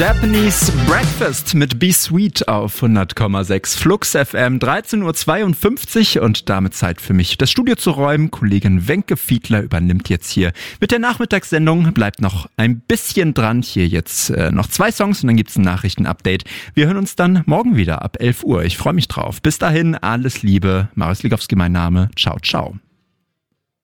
Japanese Breakfast mit Be Sweet auf 100,6 Flux FM, 13.52 Uhr und damit Zeit für mich, das Studio zu räumen. Kollegin Wenke Fiedler übernimmt jetzt hier mit der Nachmittagssendung. Bleibt noch ein bisschen dran. Hier jetzt noch 2 Songs und dann gibt's ein Nachrichtenupdate. Wir hören uns dann morgen wieder ab 11 Uhr. Ich freue mich drauf. Bis dahin, alles Liebe. Marius Ligowski mein Name. Ciao, ciao.